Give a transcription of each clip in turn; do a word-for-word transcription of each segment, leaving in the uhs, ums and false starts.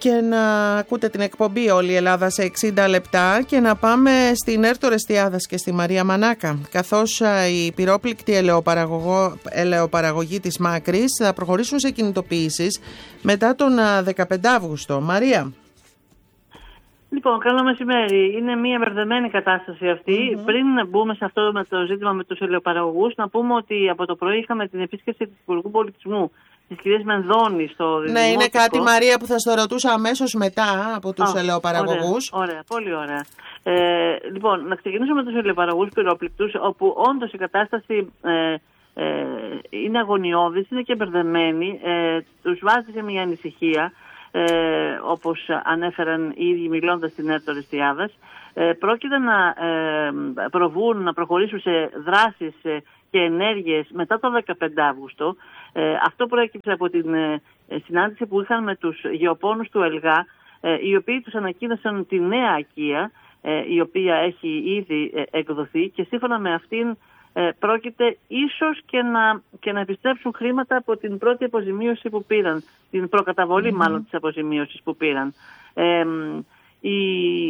και να ακούτε την εκπομπή «Όλη η Ελλάδα σε εξήντα λεπτά» και να πάμε στην Έρτο Ρεστιάδας και στη Μαρία Μανάκα, καθώς η πυρόπληκτη ελαιοπαραγωγή της Μάκρης θα προχωρήσουν σε κινητοποιήσεις μετά τον δεκαπέντε Αύγουστο. Μαρία. Λοιπόν, καλό μεσημέρι. Είναι μια μπερδεμένη κατάσταση αυτή. Mm-hmm. Πριν μπούμε σε αυτό με το ζήτημα με τους ελαιοπαραγωγούς, να πούμε ότι από το πρωί είχαμε την επίσκεψη της Υπουργού Πολιτισμού, της κυρίας Μενδώνη στο Δημοτικό. Ναι, είναι κάτι, Μαρία, που θα στο ρωτούσα αμέσως μετά από τους oh, ελαιοπαραγωγούς. Ωραία, ωραία, πολύ ωραία. Ε, λοιπόν, να ξεκινήσουμε με τους ελαιοπαραγωγούς πυρόπληκτους, όπου όντως η κατάσταση ε, ε, είναι αγωνιώδης, είναι και μπερδεμένη. Ε, τους βάζει σε μια ανησυχία. Ε, όπως ανέφεραν οι ίδιοι μιλώντας στην Έρτο Ρεστιάδας, ε, πρόκειται να ε, προβούν, να προχωρήσουν σε δράσεις ε, και ενέργειες μετά το δεκαπέντε Αύγουστο. Ε, αυτό προέκυψε από την ε, συνάντηση που είχαν με τους γεωπόνους του ΕΛΓΑ, ε, οι οποίοι τους ανακοίνωσαν τη νέα ακία, ε, η οποία έχει ήδη ε, εκδοθεί, και σύμφωνα με αυτήν Ε, πρόκειται ίσως και να, και να επιστρέψουν χρήματα από την πρώτη αποζημίωση που πήραν, την προκαταβολή mm-hmm. μάλλον της αποζημίωσης που πήραν. Ε, η,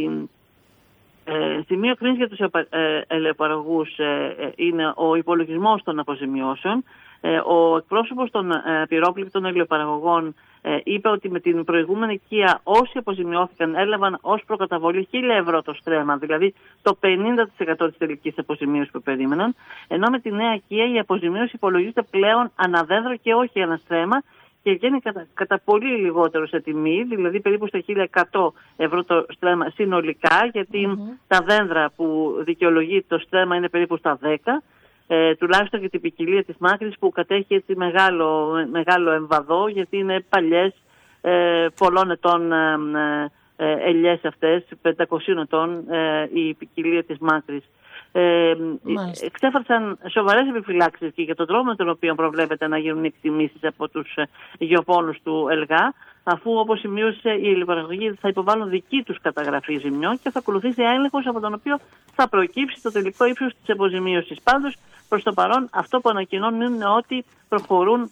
ε, σημείο κρίνης για τους ε, ελαιοπαραγωγούς ε, ε, είναι ο υπολογισμός των αποζημιώσεων. Ε, ο εκπρόσωπος των ε, πυρόπληκτων ελαιοπαραγωγών ε, είπε ότι με την προηγούμενη οικία όσοι αποζημιώθηκαν έλαβαν ως προκαταβολή χίλια ευρώ το στρέμμα, δηλαδή το πενήντα τοις εκατό της τελικής αποζημίωσης που περίμεναν, ενώ με τη νέα οικία η αποζημίωση υπολογίζεται πλέον αναδένδρο και όχι ένα στρέμμα και βγαίνει κατά, κατά πολύ λιγότερο σε τιμή, δηλαδή περίπου στα χίλια εκατό ευρώ το στρέμμα συνολικά, γιατί mm-hmm. τα δένδρα που δικαιολογεί το στρέμμα είναι περίπου στα δέκα. Ε, τουλάχιστον και την ποικιλία της Μάκρης που κατέχει έτσι μεγάλο, μεγάλο εμβαδό, γιατί είναι παλιές ε, πολλών ετών ε, ε, ελιές αυτές, πεντακοσίων ετών ε, η ποικιλία της Μάκρης. Ε, εξέφρασαν σοβαρές επιφυλάξεις και για τον τρόπο με τον οποίο προβλέπεται να γίνουν οι εκτιμήσεις από τους γεωπόνους του ΕΛΓΑ, αφού, όπως σημείωσε, οι ελαιοπαραγωγοί θα υποβάλουν δική τους καταγραφή ζημιών και θα ακολουθήσει έλεγχος από τον οποίο θα προκύψει το τελικό ύψος της αποζημίωσης. Πάντως, προς το παρόν, αυτό που ανακοινώνουν είναι ότι προχωρούν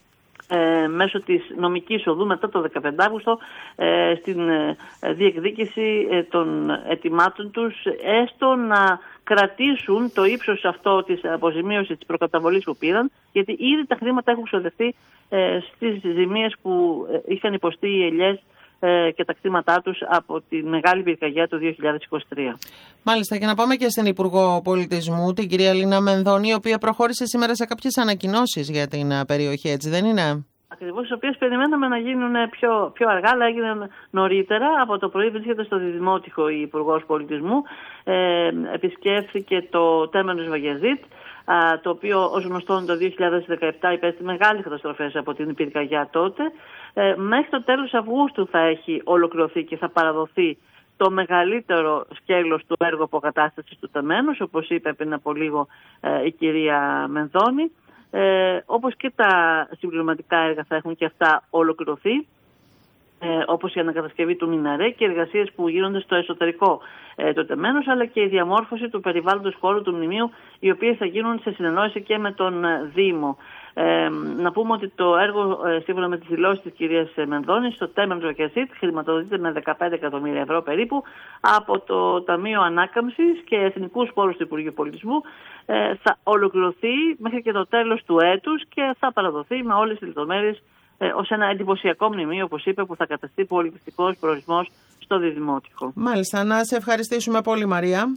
ε, μέσω της νομικής οδού μετά το δεκαπέντε Αύγουστο ε, στην ε, διεκδίκηση ε, των αιτημάτων τους, έστω να κρατήσουν το ύψος αυτό της αποζημίωσης της προκαταβολής που πήραν, γιατί ήδη τα χρήματα έχουν ξοδευτεί ε, στις ζημίες που ε, είχαν υποστεί οι ελιές ε, και τα κτήματά τους από τη μεγάλη πυρκαγιά του δύο χιλιάδες είκοσι τρία. Μάλιστα, και να πάμε και στην Υπουργό Πολιτισμού, την κυρία Λίνα Μενδώνη, η οποία προχώρησε σήμερα σε κάποιες ανακοινώσεις για την περιοχή, έτσι δεν είναι? Ακριβώς, τις οποίες περιμέναμε να γίνουν πιο, πιο αργά, αλλά έγιναν νωρίτερα. Από το πρωί βρίσκεται στο Δημότυχο η Υπουργός Πολιτισμού. Ε, επισκέφθηκε το Τέμενος Βαγιαζίτ, α, το οποίο ως γνωστόν το δύο χιλιάδες δεκαεπτά υπέστη μεγάλες καταστροφές από την πυρκαγιά τότε. Ε, μέχρι το τέλος Αυγούστου θα έχει ολοκληρωθεί και θα παραδοθεί το μεγαλύτερο σκέλος του έργου αποκατάστασης του Τεμένους, όπως είπε πριν από λίγο ε, η κυρία Μενδώνη. Ε, όπως και τα συμπληρωματικά έργα θα έχουν και αυτά ολοκληρωθεί, ε, όπως η ανακατασκευή του Μιναρέ και οι εργασίες που γίνονται στο εσωτερικό ε, του Τεμένους, αλλά και η διαμόρφωση του περιβάλλοντος χώρου του μνημείου, οι οποίες θα γίνουν σε συνεννόηση και με τον ε, Δήμο. Ε, να πούμε ότι το έργο, ε, σύμφωνα με τις δηλώσεις της κυρίας Μενδώνης, στο Τέμενος Βαγιαζίτ χρηματοδοτείται με δεκαπέντε εκατομμύρια ευρώ περίπου από το Ταμείο Ανάκαμψης και Εθνικούς Πόρους του Υπουργείου Πολιτισμού. Ε, θα ολοκληρωθεί μέχρι και το τέλος του έτους και θα παραδοθεί με όλες τις λεπτομέρειες ε, ως ένα εντυπωσιακό μνημείο, όπως είπε, που θα καταστεί πολιτιστικός προορισμός στο Διδημότυχο. Μάλιστα, να σε ευχαριστήσουμε πολύ, Μαρία.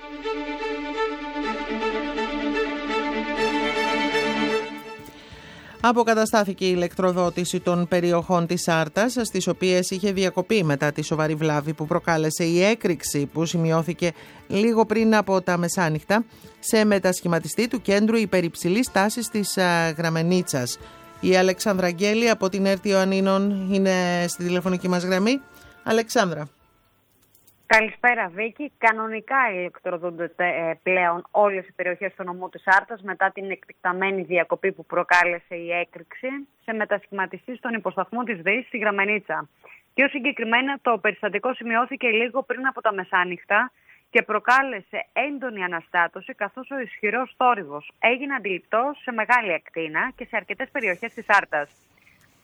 Αποκαταστάθηκε η ηλεκτροδότηση των περιοχών της Άρτας, στις οποίες είχε διακοπεί μετά τη σοβαρή βλάβη που προκάλεσε η έκρηξη που σημειώθηκε λίγο πριν από τα μεσάνυχτα σε μετασχηματιστή του κέντρου υπερυψηλής τάσης της Γραμμενίτσας. Η Αλεξάνδρα Αγγέλη από την ΕΡΤ Ιωαννίνων είναι στη τηλεφωνική μας γραμμή. Αλεξάνδρα. Καλησπέρα, Βίκη. Κανονικά ηλεκτροδοτούνται πλέον όλες οι περιοχές του νομού της Άρτας μετά την εκτικταμένη διακοπή που προκάλεσε η έκρηξη σε μετασχηματιστή στον υποσταθμό της ΔΕΗ στη Γραμμενίτσα. Πιο συγκεκριμένα, το περιστατικό σημειώθηκε λίγο πριν από τα μεσάνυχτα και προκάλεσε έντονη αναστάτωση, καθώς ο ισχυρός θόρυβος έγινε αντιληπτός σε μεγάλη ακτίνα και σε αρκετές περιοχές της Άρτας.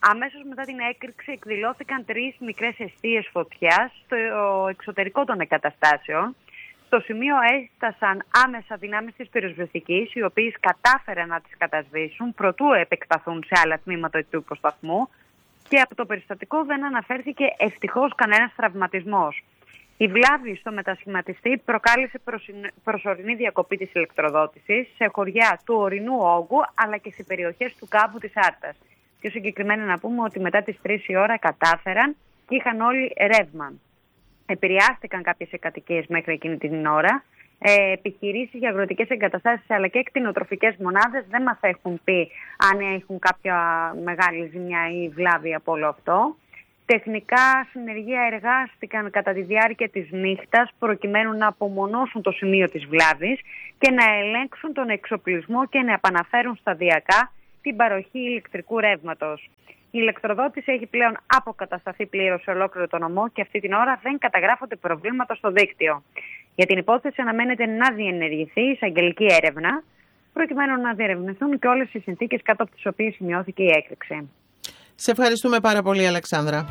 Αμέσως μετά την έκρηξη εκδηλώθηκαν τρεις μικρές εστίες φωτιάς στο εξωτερικό των εγκαταστάσεων. Στο σημείο έφτασαν άμεσα δυνάμεις της πυροσβεστικής, οι οποίες κατάφεραν να τις κατασβήσουν προτού επεκταθούν σε άλλα τμήματα του υποσταθμού, και από το περιστατικό δεν αναφέρθηκε ευτυχώς κανένας τραυματισμός. Η βλάβη στο μετασχηματιστή προκάλεσε προσωρινή διακοπή της ηλεκτροδότησης σε χωριά του ορεινού όγκου αλλά και σε περιοχές του κάμπου της Άρτας. Πιο συγκεκριμένα να πούμε ότι μετά τις τρεις η ώρα κατάφεραν και είχαν όλοι ρεύμα. Επηρεάστηκαν κάποιες κατοικίες μέχρι εκείνη την ώρα. Ε, επιχειρήσεις για αγροτικές εγκαταστάσεις αλλά και κτηνοτροφικές μονάδες δεν μας έχουν πει αν έχουν κάποια μεγάλη ζημιά ή βλάβη από όλο αυτό. Τεχνικά συνεργεία εργάστηκαν κατά τη διάρκεια της νύχτας προκειμένου να απομονώσουν το σημείο της βλάβης και να ελέγξουν τον εξοπλισμό και να επαναφέρουν σταδιακά την παροχή ηλεκτρικού ρεύματος. Η ηλεκτροδότηση έχει πλέον αποκατασταθεί πλήρως σε ολόκληρο το νομό και αυτή την ώρα δεν καταγράφονται προβλήματα στο δίκτυο. Για την υπόθεση αναμένεται να διενεργηθεί εισαγγελική έρευνα, προκειμένου να διερευνηθούν και όλες οι συνθήκες κάτω από τις οποίες σημειώθηκε η έκρηξη. Σε ευχαριστούμε πάρα πολύ, Αλεξάνδρα.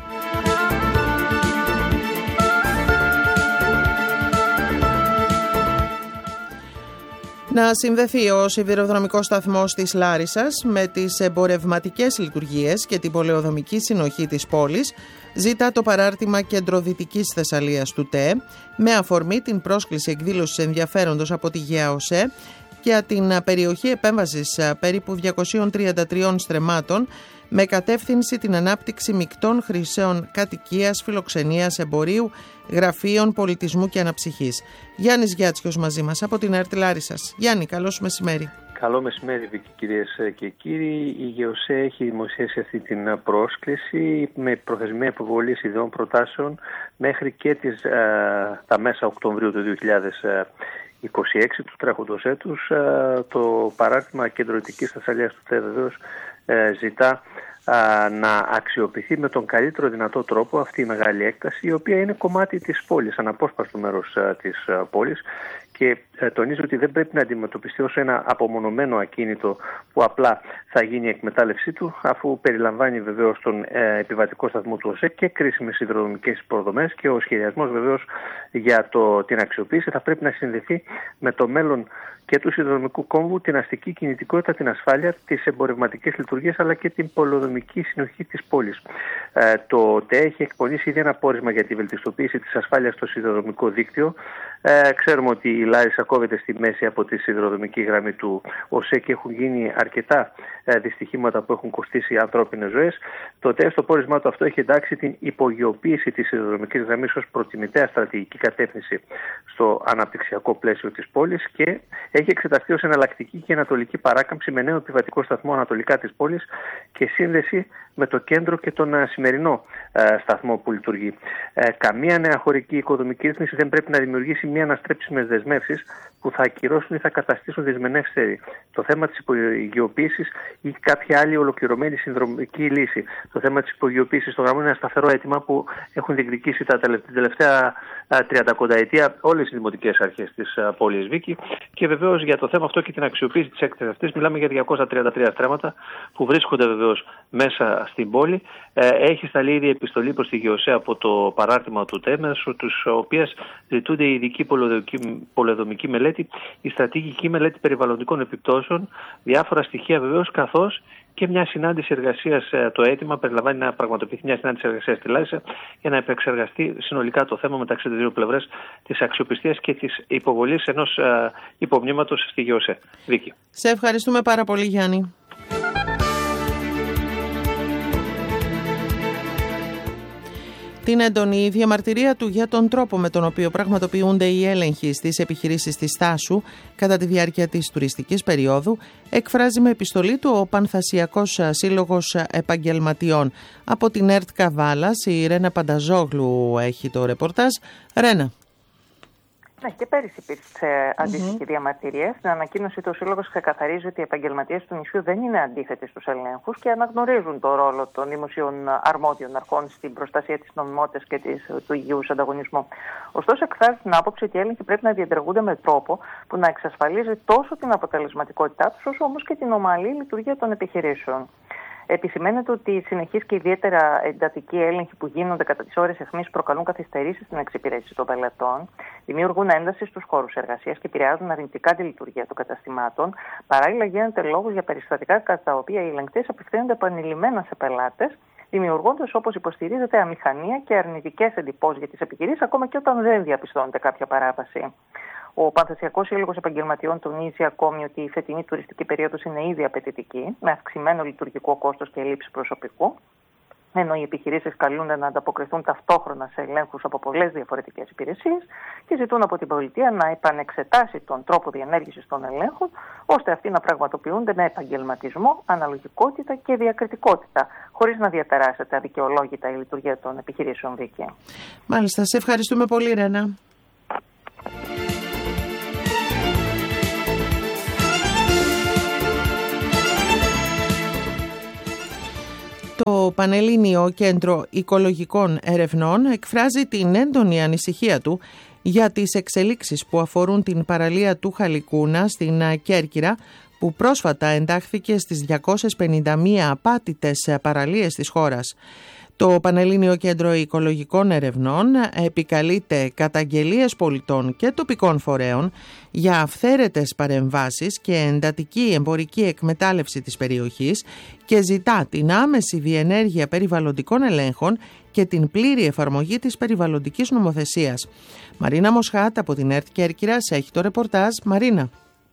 Να συνδεθεί ο σιδηροδρομικός σταθμός της Λάρισσας με τις εμπορευματικές λειτουργίες και την πολεοδομική συνοχή της πόλης, ζητά το παράρτημα Κεντροδυτικής Θεσσαλίας του ΤΕ, με αφορμή την πρόσκληση εκδήλωσης ενδιαφέροντος από τη ΓΕΑΟΣΕ για την περιοχή επέμβασης περίπου διακόσιες τριάντα τρία στρεμμάτων, με κατεύθυνση την ανάπτυξη μεικτών χρήσεων κατοικίας, φιλοξενίας, εμπορίου, γραφείων, πολιτισμού και αναψυχής. Γιάννης Γιάτσιος μαζί μας από την ΕΡΤ Λάρισσας. Γιάννη, καλώς μεσημέρι. Καλό μεσημέρι, κυρίες και κύριοι. Η ΓΕΟΣΕ έχει δημοσιεύσει αυτή την πρόσκληση με προθεσμία υποβολή ιδεών προτάσεων μέχρι και τις, α, τα μέσα Οκτωβρίου του δύο χιλιάδες είκοσι έξι του τρέχοντος έτους. Α, το παράρτημα Κεντροδυτικής Θεσσαλίας του ΤΕ βεβαίως ζητά α, να αξιοποιηθεί με τον καλύτερο δυνατό τρόπο αυτή η μεγάλη έκταση, η οποία είναι κομμάτι της πόλης, αναπόσπαστο μέρος α, της α, πόλης, και ε, τονίζω ότι δεν πρέπει να αντιμετωπιστεί ως ένα απομονωμένο ακίνητο που απλά θα γίνει η εκμετάλλευσή του, αφού περιλαμβάνει βεβαίως τον ε, επιβατικό σταθμό του ΟΣΕ και κρίσιμες υδροδρομικές υποδομές, και ο σχεδιασμός βεβαίως για το, την αξιοποίηση θα πρέπει να συνδεθεί με το μέλλον και του σιδηροδρομικού κόμβου, την αστική κινητικότητα, την ασφάλεια, τις εμπορευματικές λειτουργίες αλλά και την πολεοδομική συνοχή της πόλης. Ε, το ΤΕ έχει εκπονήσει ήδη ένα πόρισμα για τη βελτιστοποίηση της ασφάλειας στο σιδηροδρομικό δίκτυο. Ε, ξέρουμε ότι η Λάρισα κόβεται στη μέση από τη σιδηροδρομική γραμμή του ΟΣΕ και έχουν γίνει αρκετά ε, δυστυχήματα που έχουν κοστίσει ανθρώπινες ζωές. Το ΤΕ στο πόρισμά του αυτό έχει εντάξει την υπογειοποίηση της σιδηροδρομικής γραμμής ως προτιμητέα στρατηγική κατεύθυνση στο αναπτυξιακό πλαίσιο της πόλης, και έχει εξεταστεί ως εναλλακτική και ανατολική παράκαμψη με νέο επιβατικό σταθμό ανατολικά της πόλης και σύνδεση με το κέντρο και τον uh, σημερινό uh, σταθμό που λειτουργεί. Uh, καμία νέα χωρική οικοδομική ρύθμιση δεν πρέπει να δημιουργήσει μια αναστρέψιμες δεσμεύσεις που θα ακυρώσουν ή θα καταστήσουν δυσμενές θέρη. Το θέμα της υπογειοποίησης ή κάποια άλλη ολοκληρωμένη συνδρομική λύση. Το θέμα της υπογειοποίησης στο γραμμό είναι ένα σταθερό αίτημα που έχουν διεκδικήσει τα τελευταία τριανταετία όλες οι δημοτικές αρχές της uh, πόλης Βίκη, και βεβαίως για το θέμα αυτό και την αξιοποίηση της έκτασης αυτής μιλάμε για διακόσια τριάντα τρία στρέμματα που βρίσκονται βεβαίως μέσα στην πόλη. Ε, έχει σταλεί ήδη επιστολή προς τη ΓΕΟΣΕ από το παράρτημα του ΤΕ, μέσω της οποίας ζητούνται η ειδική πολεοδομική μελέτη, η στρατηγική μελέτη περιβαλλοντικών επιπτώσεων, διάφορα στοιχεία βεβαίως, καθώς και μια συνάντηση εργασίας. Το αίτημα περιλαμβάνει να πραγματοποιηθεί μια συνάντηση εργασίας στη Λάρισα για να επεξεργαστεί συνολικά το θέμα μεταξύ των δύο πλευρές της αξιοπιστίας και της υποβολής ενός υπομνήματος στη ΓΕΟΣΕ. Βίκη. Σε ευχαριστούμε πάρα πολύ, Γιάννη. Την έντονη διαμαρτυρία του για τον τρόπο με τον οποίο πραγματοποιούνται οι έλεγχοι στις επιχειρήσεις της Θάσου κατά τη διάρκεια της τουριστικής περίοδου εκφράζει με επιστολή του ο Πανθασιακός Σύλλογος Επαγγελματιών. Από την ΕΡΤ Καβάλας η Ρένα Πανταζόγλου έχει το ρεπορτάζ. Ρένα. Ναι, και πέρυσι υπήρξε αντίστοιχη mm-hmm. διαμαρτυρία. Στην ανακοίνωση του Σύλλογος ξεκαθαρίζει ότι οι επαγγελματίες του νησιού δεν είναι αντίθετοι στους ελέγχους και αναγνωρίζουν το ρόλο των δημοσίων αρμόδιων αρχών στην προστασία της νομιμότητας και της, του υγιούς ανταγωνισμού. Ωστόσο, εκφράζει την άποψη ότι οι έλεγχοι πρέπει να διενεργούνται με τρόπο που να εξασφαλίζει τόσο την αποτελεσματικότητά τους, όσο όμως και την ομαλή λειτουργία των επιχειρήσεων. Επισημαίνεται ότι οι συνεχείς και ιδιαίτερα εντατικοί έλεγχοι που γίνονται κατά τις ώρες αιχμής προκαλούν καθυστερήσεις στην εξυπηρέτηση των πελατών, δημιουργούν ένταση στους χώρους εργασίας και επηρεάζουν αρνητικά τη λειτουργία των καταστημάτων. Παράλληλα, γίνεται λόγος για περιστατικά κατά τα οποία οι ελεγκτές απευθύνονται επανειλημμένα σε πελάτες, δημιουργώντας, όπως υποστηρίζεται, αμηχανία και αρνητικές εντυπώσεις για τις επιχειρήσεις, ακόμα και όταν δεν διαπιστώνεται κάποια παράβαση. Ο Πανθεσσιακός Σύλλογος Επαγγελματιών τονίζει ακόμη ότι η φετινή τουριστική περίοδος είναι ήδη απαιτητική, με αυξημένο λειτουργικό κόστος και έλλειψη προσωπικού, ενώ οι επιχειρήσεις καλούνται να ανταποκριθούν ταυτόχρονα σε ελέγχους από πολλές διαφορετικές υπηρεσίες και ζητούν από την πολιτεία να επανεξετάσει τον τρόπο διενέργησης των ελέγχων, ώστε αυτοί να πραγματοποιούνται με επαγγελματισμό, αναλογικότητα και διακριτικότητα, χωρίς να διαταράσσεται αδικαιολόγητα η λειτουργία των επιχειρήσεων δίκαια. Μάλιστα, σε ευχαριστούμε πολύ, Ρένα. Το Πανελλήνιο Κέντρο Οικολογικών Ερευνών εκφράζει την έντονη ανησυχία του για τις εξελίξεις που αφορούν την παραλία του Χαλικούνα στην Κέρκυρα, που πρόσφατα εντάχθηκε στις διακόσιες πενήντα μία απάτητες παραλίες της χώρας. Το Πανελλήνιο Κέντρο Οικολογικών Ερευνών επικαλείται καταγγελίες πολιτών και τοπικών φορέων για αυθαίρετες παρεμβάσεις και εντατική εμπορική εκμετάλλευση της περιοχής και ζητά την άμεση διενέργεια περιβαλλοντικών ελέγχων και την πλήρη εφαρμογή της περιβαλλοντικής νομοθεσίας. Μαρίνα Μοσχάτ από την ΕΡΤ Κέρκυρας έχει το ρεπορτάζ. Μαρίνα.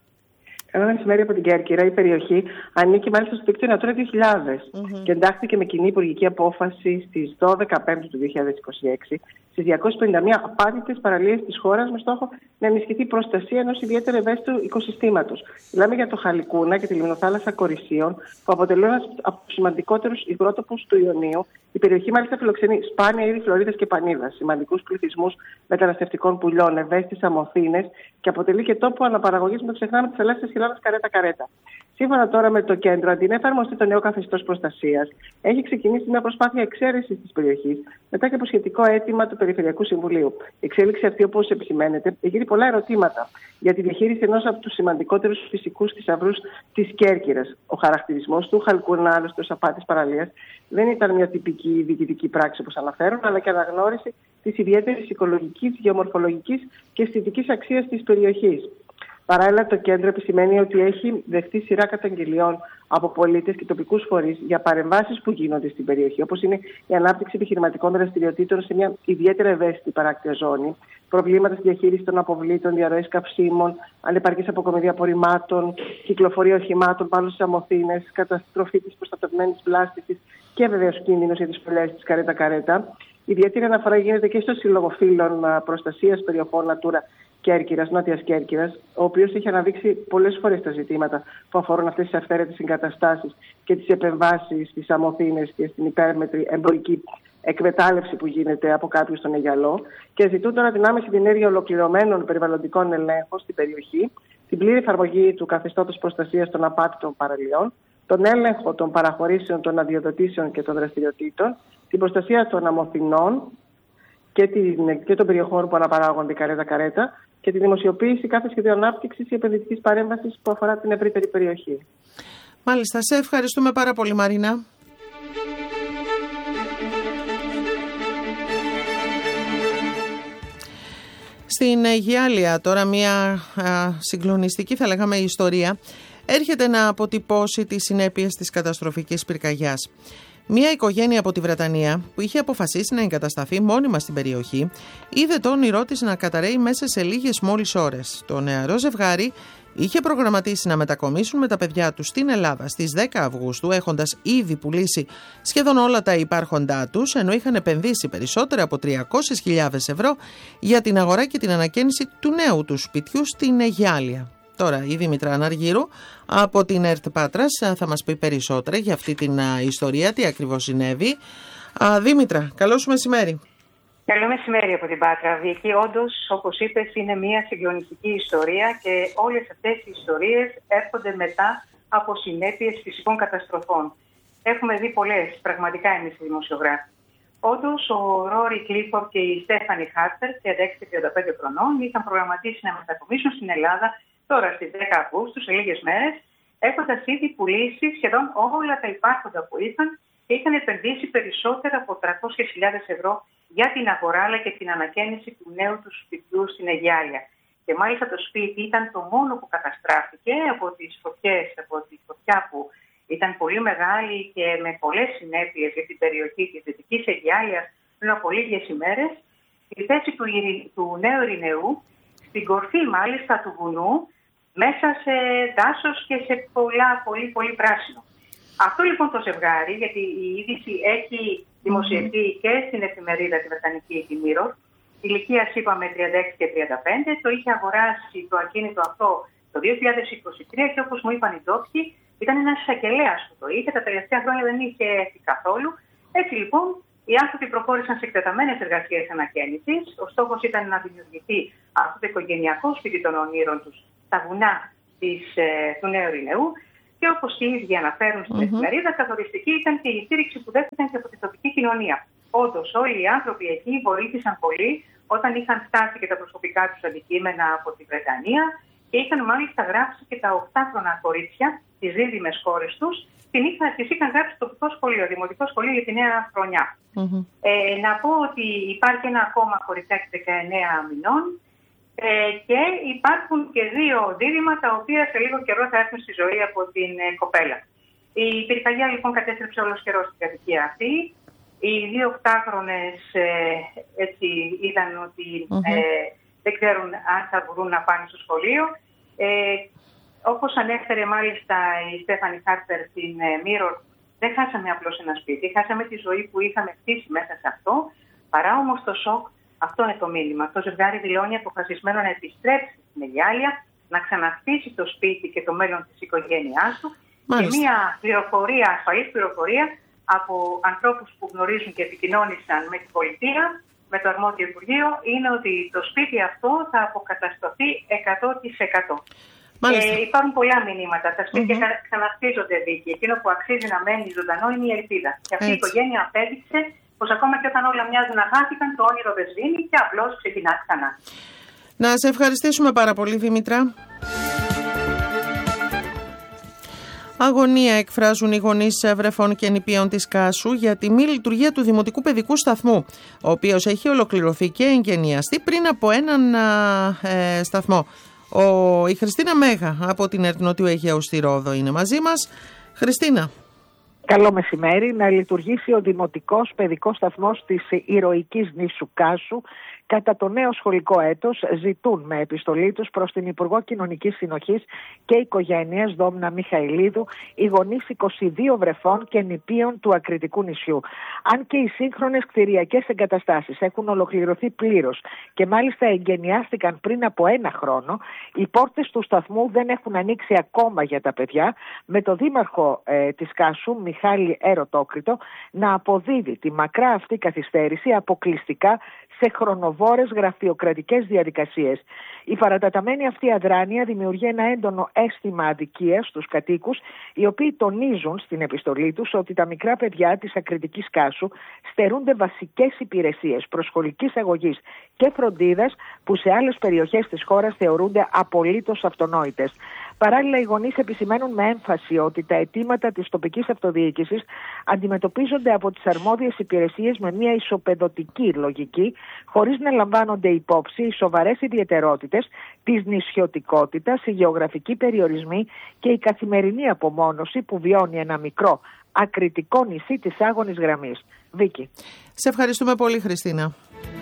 Καλό μεσημέρι από την Κέρκυρα. Η περιοχή ανήκει μάλιστα στο δίκτυο Natura δύο χιλιάδες mm-hmm. και εντάχθηκε με κοινή υπουργική απόφαση στις δώδεκα Πέμπτου του δύο χιλιάδες είκοσι έξι στις διακόσιες πενήντα μία απάτητες παραλίες της χώρας, με στόχο να ενισχυθεί η προστασία ενός ιδιαίτερα ευαίσθητου οικοσυστήματος. Μιλάμε για το Χαλικούνα και τη λιμνοθάλασσα Κορισίων, που αποτελούν ένας από τους σημαντικότερους υγρότοπους του Ιωνίου. Η περιοχή μάλιστα φιλοξενεί σπάνια είδη φλωρίδας και πανίδας, σημαντικούς πληθυσμούς μεταναστευτικών πουλιών, ευαίσθητες αμοθήνες και αποτελεί και τόπο αναπαραγωγής, με ξεχνάμε, τη θαλάσσια χιλιάδας καρέτα-καρέτα. Σύμφωνα τώρα με το κέντρο, αντί να εφαρμοστεί το νέο καθεστώς προστασίας, έχει ξεκινήσει μια προσπάθεια εξαίρεσης της περιοχής μετά και από σχετικό αίτημα του Περιφερειακού Συμβουλίου. Η εξέλιξη αυτή, όπως επισημαίνεται, εγείρει πολλά ερωτήματα για τη διαχείριση ενός από τους σημαντικότερους φυσικούς θησαυρούς της Κέρκυρας. Ο χαρακτηρισμός του Χαλκούνα, άλλωστε ως απάτης παραλίας, δεν ήταν μια τυπική διοικητική πράξη όπως αναφέρουν, αλλά και αναγνώριση της ιδιαίτερης οικολογικής, γεωμορφολογικής και αισθητικής αξίας της περιοχής. Παράλληλα, το κέντρο επισημαίνει ότι έχει δεχτεί σειρά καταγγελιών από πολίτες και τοπικούς φορείς για παρεμβάσεις που γίνονται στην περιοχή, όπως είναι η ανάπτυξη επιχειρηματικών δραστηριοτήτων σε μια ιδιαίτερα ευαίσθητη παράκτια ζώνη, προβλήματα στη διαχείριση των αποβλήτων, διαρροής καυσίμων, ανεπαρκής αποκομιδή απορριμμάτων, κυκλοφορία οχημάτων πάνω στις αμοθήνες, καταστροφή της προστατευμένης βλάστησης και βεβαίως κίνδυνος για τις φωλιές της καρέτα-καρέτα. Ιδιαίτερη αναφορά γίνεται και στο Σύλλογο Φύλων Προστασίας Περιοχών Natura Κέρκυρας, Νότιας Κέρκυρας, ο οποίος έχει αναδείξει πολλές φορές τα ζητήματα που αφορούν αυτές τις αυθαίρετες εγκαταστάσεις και τις επεμβάσεις στις αμοθήνες και στην υπέρμετρη εμπορική εκμετάλλευση που γίνεται από κάποιους στον Αιγιαλό, και ζητούν τώρα την άμεση διενέργεια ολοκληρωμένων περιβαλλοντικών ελέγχων στην περιοχή, την πλήρη εφαρμογή του καθεστώτος προστασίας των απάτητων παραλιών, τον έλεγχο των παραχωρήσεων, των αδειοδοτήσεων και των δραστηριοτήτων, την προστασία των αμοθηνών και, την, και των περιοχών που αναπαράγονται καρέτα-καρέτα και τη δημοσιοποίηση κάθε σχεδίου ανάπτυξης ή επενδυτικής παρέμβασης που αφορά την ευρύτερη περιοχή. Μάλιστα, σε ευχαριστούμε πάρα πολύ, Μαρίνα. Στην Αιγιάλεια τώρα μια α, συγκλονιστική, θα λέγαμε, ιστορία έρχεται να αποτυπώσει τις συνέπειες της καταστροφικής πυρκαγιάς. Μια οικογένεια από τη Βρετανία που είχε αποφασίσει να εγκατασταθεί μόνιμα στην περιοχή είδε το όνειρό της να καταρρέει μέσα σε λίγες μόλις ώρες. Το νεαρό ζευγάρι είχε προγραμματίσει να μετακομίσουν με τα παιδιά τους στην Ελλάδα στις δέκα Αυγούστου, έχοντας ήδη πουλήσει σχεδόν όλα τα υπάρχοντά τους, ενώ είχαν επενδύσει περισσότερα από τριακόσιες χιλιάδες ευρώ για την αγορά και την ανακαίνιση του νέου του σπιτιού στην Αιγιάλεια. Τώρα η Δήμητρα Αναργύρου από την ΕΡΤ Πάτρας θα μας πει περισσότερα για αυτή την ιστορία, τι ακριβώς συνέβη. Α, Δήμητρα, καλό σου μεσημέρι. Καλό μεσημέρι από την Πάτρα, Βίκη. Όντως, όπως είπες, είναι μια συγκλονιστική ιστορία και όλες αυτές οι ιστορίες έρχονται μετά από συνέπειες φυσικών καταστροφών. Έχουμε δει πολλές, πραγματικά, εμείς οι δημοσιογράφοι. Όντως, ο Ρόρι Κλίφορντ και η Στέφανη Χάτσερ, τριάντα έξι και τριάντα πέντε χρονών, είχαν προγραμματίσει να μετακομίσουν στην Ελλάδα τώρα στις δέκα Αυγούστου, σε λίγες μέρες, έχοντας ήδη πουλήσει σχεδόν όλα τα υπάρχοντα που είχαν και είχαν επενδύσει περισσότερα από τριακόσιες χιλιάδες ευρώ για την αγορά αλλά και την ανακαίνιση του νέου του σπιτιού στην Αιγιάλια. Και μάλιστα το σπίτι ήταν το μόνο που καταστράφηκε από τις φωτιές, από τη φωτιά που ήταν πολύ μεγάλη και με πολλές συνέπειες για την περιοχή της Δυτικής Αιγιάλιας πριν από λίγες ημέρες. Η θέση του, του Νέου Ειρηνεού, στην κορφή μάλιστα του βουνού, μέσα σε δάσος και σε πολλά, πολύ, πολύ πράσινο. Αυτό λοιπόν το ζευγάρι, γιατί η είδηση έχει δημοσιευτεί mm-hmm. και στην εφημερίδα τη Βρετανική τη Mirror, ηλικίας είπαμε τριάντα έξι και τριάντα πέντε, το είχε αγοράσει το ακίνητο αυτό το δύο χιλιάδες είκοσι τρία και όπως μου είπαν οι ντόπιοι, ήταν ένας εισαγγελέας που το είχε, τα τελευταία χρόνια δεν είχε έρθει καθόλου. Έτσι λοιπόν, οι άνθρωποι προχώρησαν σε εκτεταμένες εργασίες ανακαίνησης. Ο στόχος ήταν να δημιουργηθεί αυτό το οικογενειακό σπίτι των ονείρων τους στα βουνά της, ε, του Νέου Ειρηνεού. Και όπως οι ίδιοι αναφέρουν στην mm-hmm. εφημερίδα, καθοριστική ήταν και η στήριξη που δέχτηκαν και από την τοπική κοινωνία. Όντως, όλοι οι άνθρωποι εκεί βοήθησαν πολύ όταν είχαν φτάσει και τα προσωπικά τους αντικείμενα από τη Βρετανία και είχαν μάλιστα γράψει και τα οκτάχρονα κορίτσια, τις δίδυμες κόρες τους, τις είχαν γράψει στο τοπικό σχολείο, δημοτικό σχολείο για τη νέα χρονιά. Mm-hmm. Ε, να πω ότι υπάρχει ένα ακόμα κοριτσάκι δεκαεννέα μηνών ε, και υπάρχουν και δύο δίδυμα τα οποία σε λίγο καιρό θα έρθουν στη ζωή από την ε, κοπέλα. Η πυρκαγιά λοιπόν κατέστρεψε όλος καιρός στην κατοικία αυτή. Οι δύο οκτάχρονες ε, έτσι είδαν ότι mm-hmm. ε, δεν ξέρουν αν θα μπορούν να πάνε στο σχολείο. Ε, όπως ανέφερε μάλιστα η Στέφανη Χάρπερ στην ε, Mirror, δεν χάσαμε απλώς ένα σπίτι, χάσαμε τη ζωή που είχαμε χτίσει μέσα σε αυτό. Παρά όμως το σοκ, αυτό είναι το μήνυμα. Το ζευγάρι δηλώνει αποφασισμένο να επιστρέψει στην Αιγιάλια, να ξαναχτίσει το σπίτι και το μέλλον της οικογένειάς του. Μάλιστα. Και μια πληροφορία, ασφαλής πληροφορία από ανθρώπους που γνωρίζουν και επικοινώνησαν με την πολιτεία, με το αρμόδιο Υπουργείο, είναι ότι το σπίτι αυτό θα αποκατασταθεί εκατό τοις εκατό. Ε, υπάρχουν πολλά μηνύματα. Τα σπίτια mm-hmm. ξαναχτίζονται δίκαιοι. Εκείνο που αξίζει να μένει ζωντανό είναι η ελπίδα. Και αυτή Έτσι. η οικογένεια απέδειξε πως ακόμα και όταν όλα μοιάζουν να χάθηκαν, το όνειρο δεν σβήνει και απλώς ξεκινά ξανά. Να σε ευχαριστήσουμε πάρα πολύ, Δήμητρα. Αγωνία εκφράζουν οι γονείς βρεφών και νηπίων της Κάσου για τη μη λειτουργία του Δημοτικού Παιδικού Σταθμού, ο οποίος έχει ολοκληρωθεί και εγκαινιαστεί πριν από έναν ε, σταθμό. Ο, η Χριστίνα Μέγα από την ΕΡΤ Νότιου Αιγαίου στη Ρόδο είναι μαζί μας. Χριστίνα. Καλό μεσημέρι. Να λειτουργήσει ο Δημοτικός Παιδικός Σταθμός της ηρωικής νήσου Κάσου κατά το νέο σχολικό έτος, ζητούν με επιστολή τους προς την Υπουργό Κοινωνικής Συνοχής και Οικογένειας Δόμνα Μιχαηλίδου οι γονείς είκοσι δύο βρεφών και νηπίων του Ακριτικού νησιού. Αν και οι σύγχρονες κτηριακές εγκαταστάσεις έχουν ολοκληρωθεί πλήρως και μάλιστα εγκαινιάστηκαν πριν από ένα χρόνο, οι πόρτες του σταθμού δεν έχουν ανοίξει ακόμα για τα παιδιά, με το δήμαρχο ε, της Κάσου, Μιχάλη Ερωτόκριτο, να αποδίδει τη μακρά αυτή καθυστέρηση αποκλειστικά σε χρονοβόρες γραφειοκρατικές διαδικασίες. Η παραταταμένη αυτή αδράνεια δημιουργεί ένα έντονο αίσθημα αδικίας στους κατοίκους, οι οποίοι τονίζουν στην επιστολή τους ότι τα μικρά παιδιά της Ακριτικής Κάσου στερούνται βασικές υπηρεσίες προσχολικής αγωγής και φροντίδας που σε άλλες περιοχές της χώρας θεωρούνται απολύτως αυτονόητες. Παράλληλα, οι γονείς επισημαίνουν με έμφαση ότι τα αιτήματα της τοπικής αυτοδιοίκησης αντιμετωπίζονται από τις αρμόδιες υπηρεσίες με μια ισοπεδωτική λογική, χωρίς να λαμβάνονται υπόψη οι σοβαρές ιδιαιτερότητες της νησιωτικότητας, οι γεωγραφικοί περιορισμοί και η καθημερινή απομόνωση που βιώνει ένα μικρό ακριτικό νησί της άγωνης γραμμής. Βίκη. Σε ευχαριστούμε πολύ, Χριστίνα.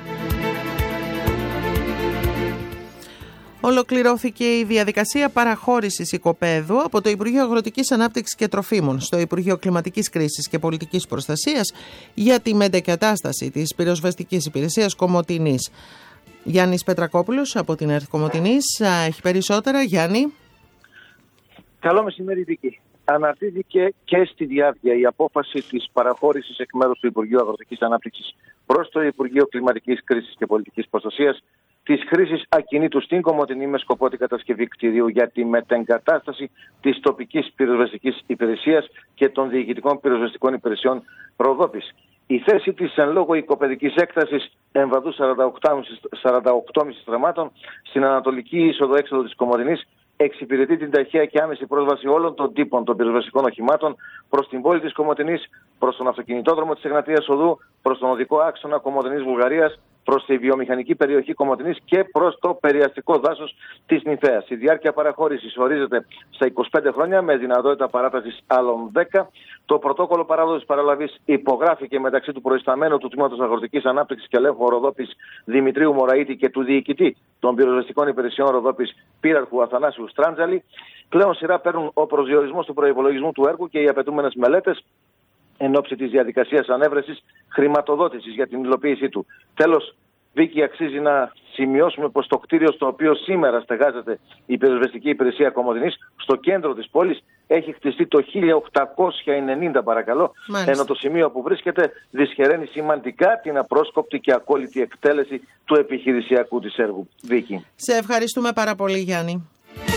Ολοκληρώθηκε η διαδικασία παραχώρησης οικοπαίδου από το Υπουργείο Αγροτικής Ανάπτυξης και Τροφίμων στο Υπουργείο Κλιματικής Κρίσης και Πολιτικής Προστασίας για τη μετεγκατάσταση της πυροσβεστικής υπηρεσίας Κομοτηνής. Γιάννης Πετρακόπουλος από την ΕΡΤ Κομοτηνής έχει περισσότερα. Γιάννη. Καλό μεσημέρι, Βίκη. Αναρτήθηκε και στη διάρκεια η απόφαση της παραχώρησης εκ μέρους του Υπουργείου Αγροτικής Ανάπτυξης προς το Υπουργείο Κλιματικής Κρίσης και Πολιτικής Προστασίας της χρήσης ακινήτου στην Κομοτηνή με σκοπό την κατασκευή κτηρίου για τη μετεγκατάσταση της τοπικής πυροσβεστικής υπηρεσίας και των διοικητικών πυροσβεστικών υπηρεσιών Ροδόπης. Η θέση της εν λόγω οικοπαιδικής έκτασης εμβαδού σαράντα οκτώ κόμμα πέντε στραμμάτων στην ανατολική είσοδο-έξοδο της Κομοτηνής εξυπηρετεί την ταχεία και άμεση πρόσβαση όλων των τύπων των πυροσβεστικών οχημάτων προς την πόλη της Κομοτηνής, προς τον αυτοκινητόδρομο της Εγνατίας Οδού, προς τον οδικό άξονα Κομοτηνής Βουλγαρίας, προς τη βιομηχανική περιοχή Κομοτηνής και προς το περιαστικό δάσος της Νυφαίας. Η διάρκεια παραχώρησης ορίζεται στα είκοσι πέντε χρόνια με δυνατότητα παράτασης άλλων δέκα. Το πρωτόκολλο παράδοσης παραλαβής υπογράφηκε μεταξύ του προϊσταμένου του Τμήματος Αγροτικής Ανάπτυξης και Ελέγχου Ροδόπης Δημητρίου Μωραήτη και του διοικητή των πυροσβεστικών υπηρεσιών Ροδόπης Πύραρχου Αθανάσιου Στράντζαλη. Πλέον σειρά παίρνουν ο προσδιορισμός του προϋπολογισμού του έργου και οι απαιτούμενες μελέτες εν ώψη της διαδικασίας ανέβρεσης χρηματοδότησης για την υλοποίησή του. Τέλος, Βίκη, αξίζει να σημειώσουμε πως το κτίριο στο οποίο σήμερα στεγάζεται η πυροσβεστική υπηρεσία Κομοτηνής, στο κέντρο της πόλης, έχει χτιστεί το χίλια οκτακόσια ενενήντα, παρακαλώ, Μάλιστα. ενώ το σημείο που βρίσκεται δυσχεραίνει σημαντικά την απρόσκοπτη και ακόλητη εκτέλεση του επιχειρησιακού της έργου. Βίκη. Σε ευχαριστούμε πάρα πολύ, Γιάννη.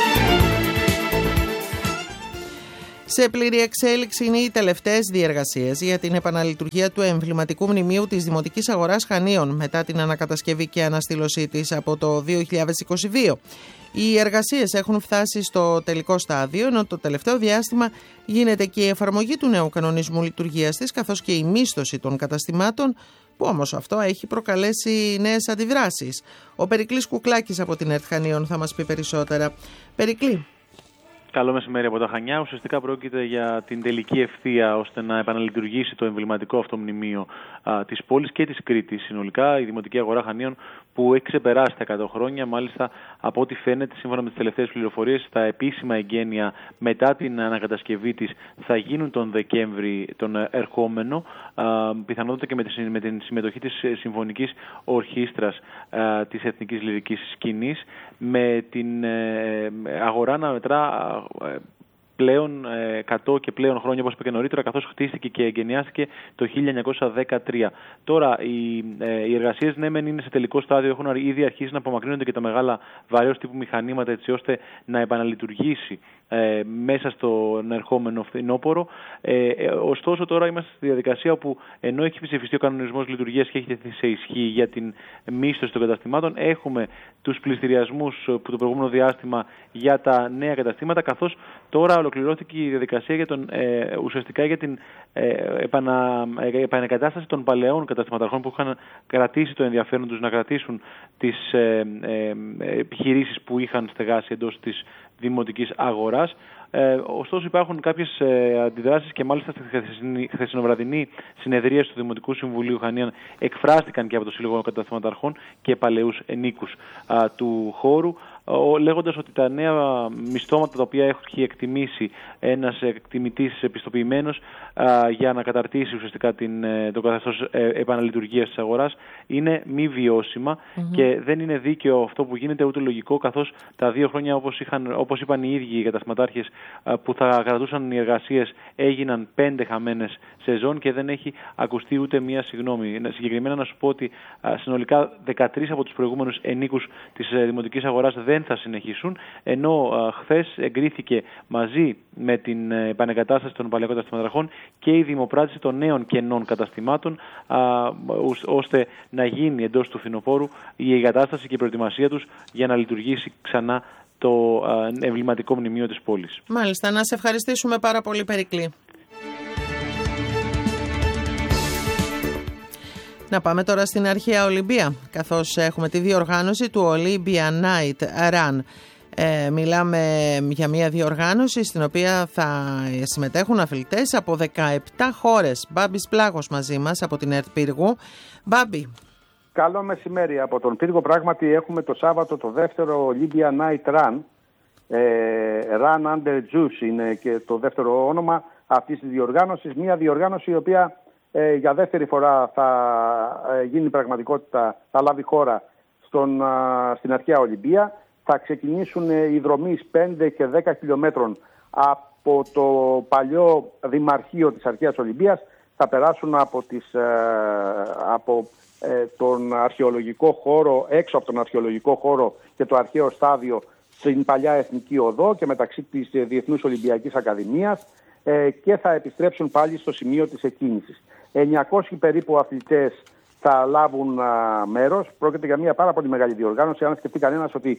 Σε πλήρη εξέλιξη είναι οι τελευταίες διεργασίες για την επαναλειτουργία του εμβληματικού μνημείου της Δημοτικής Αγοράς Χανίων μετά την ανακατασκευή και αναστήλωσή της από το δύο χιλιάδες είκοσι δύο. Οι εργασίες έχουν φτάσει στο τελικό στάδιο, ενώ το τελευταίο διάστημα γίνεται και η εφαρμογή του νέου κανονισμού λειτουργίας της, καθώς και η μίσθωση των καταστημάτων, που όμως αυτό έχει προκαλέσει νέες αντιδράσεις. Ο Περικλής Κουκλάκης από την ΕΡΤ Χανίων θα μας πει περισσότερα. Περικλή. Καλό μεσημέρι από τα Χανιά. Ουσιαστικά πρόκειται για την τελική ευθεία ώστε να επαναλειτουργήσει το εμβληματικό αυτό μνημείο της πόλης και της Κρήτης. Συνολικά η Δημοτική Αγορά Χανίων, που έχει ξεπεράσει τα εκατό χρόνια, μάλιστα από ό,τι φαίνεται, σύμφωνα με τις τελευταίες πληροφορίες, τα επίσημα εγγένεια μετά την ανακατασκευή της θα γίνουν τον Δεκέμβρη τον ερχόμενο, πιθανότατα και με, τη, με την συμμετοχή της Συμφωνικής Ορχήστρας της Εθνικής Λυρικής Σκηνής, με την ε, αγορά να μετρά ε, πλέον εκατό και πλέον χρόνια, όπως είπα και νωρίτερα, καθώς χτίστηκε και εγκαινιάστηκε το χίλια εννιακόσια δεκατρία. Τώρα, οι, ε, οι εργασίες ναι μεν είναι σε τελικό στάδιο, έχουν ήδη αρχίσει να απομακρύνονται και τα μεγάλα βαρέως τύπου μηχανήματα, έτσι ώστε να επαναλειτουργήσει ε, μέσα στον ερχόμενο φθινόπωρο. Ε, ε, ωστόσο, τώρα είμαστε στη διαδικασία όπου, ενώ έχει ψηφιστεί ο κανονισμός λειτουργίας και έχει τεθεί σε ισχύ για την μίσθωση των καταστημάτων, έχουμε τους πληστηριασμούς που το προηγούμενο διάστημα για τα νέα καταστήματα, καθώς τώρα ολοκληρώθηκε η διαδικασία για τον, ε, ουσιαστικά για την ε, επανα, ε, επανεκατάσταση των παλαιών καταστηματαρχών που είχαν κρατήσει το ενδιαφέρον τους να κρατήσουν τις ε, ε, επιχειρήσεις που είχαν στεγάσει εντός της δημοτικής αγοράς. Ε, ωστόσο υπάρχουν κάποιες ε, αντιδράσεις και μάλιστα στη χθεσινοβραδινή συνεδρία του Δημοτικού Συμβουλίου Χανίων εκφράστηκαν και από το Σύλλογο Καταστηματαρχών και παλαιούς ενίκους α, του χώρου, λέγοντας ότι τα νέα μισθώματα τα οποία έχει εκτιμήσει ένας εκτιμητής επιστοποιημένος α, για να καταρτήσει ουσιαστικά την, το καθεστώς ε, επαναλειτουργίας της αγοράς είναι μη βιώσιμα mm-hmm. και δεν είναι δίκαιο αυτό που γίνεται, ούτε λογικό, καθώς τα δύο χρόνια, όπως, είχαν, όπως είπαν οι ίδιοι οι καταστηματάρχες α, που θα κρατούσαν οι εργασίες, έγιναν πέντε χαμένες σεζόν και δεν έχει ακουστεί ούτε μία συγγνώμη. Συγκεκριμένα να σου πω ότι α, συνολικά δεκατρείς από τους προηγούμενους ενίκους της ε, δημοτικής αγοράς δεν θα συνεχίσουν, ενώ α, χθες εγκρίθηκε μαζί με την επανεγκατάσταση των παλαιών καταστηματαρχών και η δημοπράτηση των νέων κενών καταστημάτων, α, ώστε να γίνει εντός του φθινοπόρου η εγκατάσταση και η προετοιμασία τους για να λειτουργήσει ξανά το α, εμβληματικό μνημείο της πόλης. Μάλιστα, να σε ευχαριστήσουμε πάρα πολύ, Περικλή. Να πάμε τώρα στην αρχαία Ολυμπία, καθώς έχουμε τη διοργάνωση του Olympia Night Run. Ε, μιλάμε για μια διοργάνωση στην οποία θα συμμετέχουν αθλητές από δεκαεπτά χώρες. Μπάμπης Πλάγος μαζί μας από την ΕΡΤ Πύργου. Μπάμπη. Καλό μεσημέρι από τον Πύργο. Πράγματι έχουμε το Σάββατο το δεύτερο Olympia Night Run. Ε, Run Under Juice είναι και το δεύτερο όνομα αυτής της διοργάνωσης. Μια διοργάνωση η οποία Ε, για δεύτερη φορά θα ε, γίνει πραγματικότητα, θα λάβει χώρα στον, α, στην αρχαία Ολυμπία. Θα ξεκινήσουν ε, οι δρομείς πέντε και δέκα χιλιόμετρων από το παλιό Δημαρχείο της αρχαίας Ολυμπίας. Θα περάσουν από, τις, ε, από ε, τον αρχαιολογικό χώρο, έξω από τον αρχαιολογικό χώρο και το αρχαίο στάδιο στην παλιά Εθνική Οδό και μεταξύ της ε, Διεθνούς Ολυμπιακής Ακαδημίας ε, και θα επιστρέψουν πάλι στο σημείο της εκκίνησης. εννιακόσιοι περίπου αθλητές θα λάβουν α, μέρος. Πρόκειται για μια πάρα πολύ μεγάλη διοργάνωση. Αν σκεφτεί κανένας ότι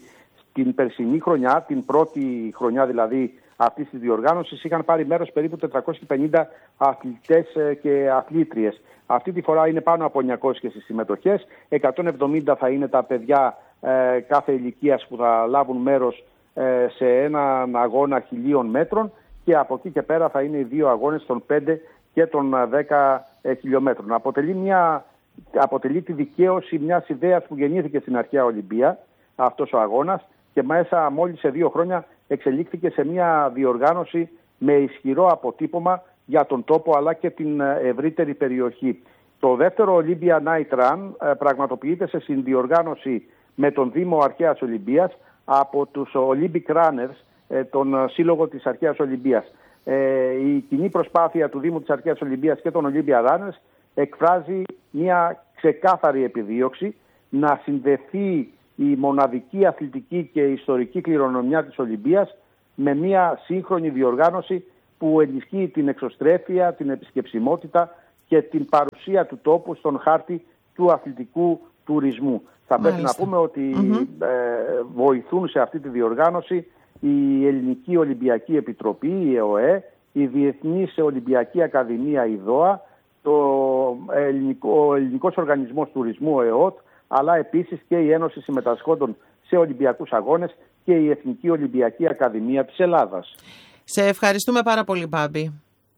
την περσινή χρονιά, την πρώτη χρονιά δηλαδή αυτής της διοργάνωσης, είχαν πάρει μέρος περίπου τετρακόσιοι πενήντα αθλητές και αθλήτριες. Αυτή τη φορά είναι πάνω από εννιακόσιες οι συμμετοχές, εκατόν εβδομήντα θα είναι τα παιδιά ε, κάθε ηλικίας που θα λάβουν μέρος ε, σε έναν αγώνα χιλίων μέτρων, και από εκεί και πέρα θα είναι οι δύο αγώνες των πέντε και των δέκα ε, χιλιόμετρων. Αποτελεί, μια, αποτελεί τη δικαίωση μιας ιδέας που γεννήθηκε στην αρχαία Ολυμπία αυτός ο αγώνας, και μέσα μόλις σε δύο χρόνια εξελίχθηκε σε μια διοργάνωση με ισχυρό αποτύπωμα για τον τόπο αλλά και την ευρύτερη περιοχή. Το δεύτερο Olympia Night Run πραγματοποιείται σε συνδιοργάνωση με τον Δήμο Αρχαίας Ολυμπίας από τους Olympic Runners, τον σύλλογο της Αρχαίας Ολυμπίας. Η κοινή προσπάθεια του Δήμου της Αρχαίας Ολυμπίας και των Olympia Runners εκφράζει μια ξεκάθαρη επιδίωξη να συνδεθεί η μοναδική αθλητική και ιστορική κληρονομιά της Ολυμπίας με μια σύγχρονη διοργάνωση που ενισχύει την εξωστρέφεια, την επισκεψιμότητα και την παρουσία του τόπου στον χάρτη του αθλητικού τουρισμού. Θα Μάλιστα. πρέπει να πούμε ότι mm-hmm. ε, βοηθούν σε αυτή τη διοργάνωση η Ελληνική Ολυμπιακή Επιτροπή, η ΕΟΕ, η Διεθνής Ολυμπιακή Ακαδημία, η ΔΟΑ, το Ελληνικό, ο Ελληνικός Οργανισμός Τουρισμού, ο ΕΟΤ, αλλά επίσης και η Ένωση Συμμετασχόντων σε Ολυμπιακούς Αγώνες και η Εθνική Ολυμπιακή Ακαδημία της Ελλάδας. Σε ευχαριστούμε πάρα πολύ, Μπάμπη.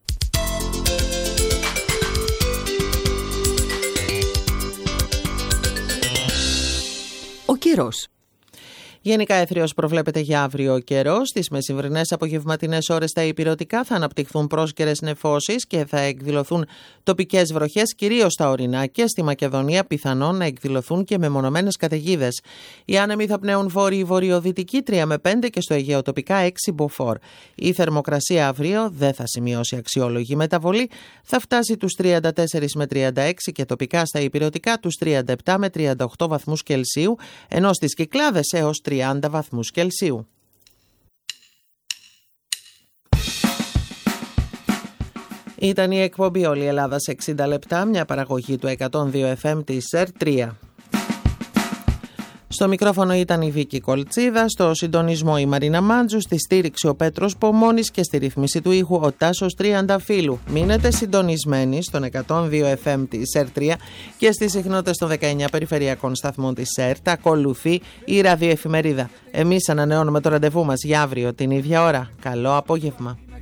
Ο καιρός. Γενικά έθριος προβλέπεται για αύριο καιρό. Στις μεσημβρινές απογευματινές ώρες τα ηπειρωτικά θα αναπτυχθούν πρόσκαιρες νεφώσεις και θα εκδηλωθούν τοπικές βροχές, κυρίως στα ορεινά, και στη Μακεδονία πιθανόν να εκδηλωθούν και μεμονωμένες καταιγίδες. Οι άνεμοι θα πνέουν βόρειο-βορειοδυτική τρία με πέντε και στο Αιγαίο τοπικά έξι μποφόρ. Η θερμοκρασία αύριο δεν θα σημειώσει αξιόλογη μεταβολή, θα φτάσει τους τριάντα τέσσερα με τριάντα έξι και τοπικά στα ηπειρωτικά τους τριάντα επτά με τριάντα οκτώ βαθμούς Κελσίου, ενώ στις Κυκλάδες έως τριάντα βαθμούς Κελσίου. Ήταν η εκπομπή «Όλη η Ελλάδα σε εξήντα λεπτά», μια παραγωγή του εκατόν δύο εφ εμ της ΕΡ τρία. Στο μικρόφωνο ήταν η Βίκη Κολτσίδα, στο συντονισμό η Μαρίνα Μάντζου, στη στήριξη ο Πέτρος Πομώνης και στη ρύθμιση του ήχου ο Τάσος Τριανταφύλου. Μείνετε συντονισμένοι στον εκατόν δύο εφ εμ της ΕΡ τρία και στις συχνότητες των δεκαεννιά περιφερειακών σταθμών της ΕΡΤ. Ακολουθεί η ραδιοεφημερίδα. Εμείς ανανεώνουμε το ραντεβού μας για αύριο την ίδια ώρα. Καλό απόγευμα.